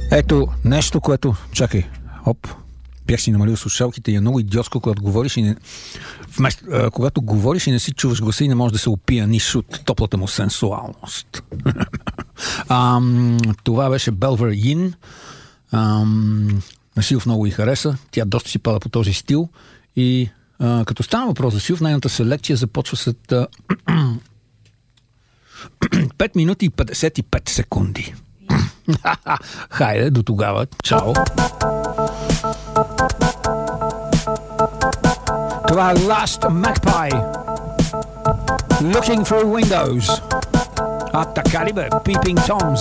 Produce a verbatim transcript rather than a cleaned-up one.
Ето нещо, което... Чакай, оп, бях си намалил слушалките и е много идиотско, когато говориш и не... Вместо, а, когато говориш и не си чуваш гласа и не можеш да се опияниш от топлата му сенсуалност. Ам, това беше Белвер Йин. Ам, на Силв много и хареса. Тя доста си пада по този стил. И а, като стана въпрос за Силв, нейната селекция започва след а, пет минути и петдесет и пет секунди. Хайде, до тогава. Чао! Това е Last Magpie. Looking through windows. А така ли бе? Peeping Toms.